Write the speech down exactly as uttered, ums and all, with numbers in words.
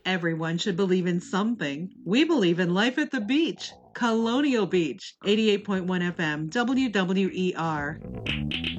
Everyone should believe in something. We believe in life at the beach. Colonial Beach, eighty-eight point one F M, W W E R.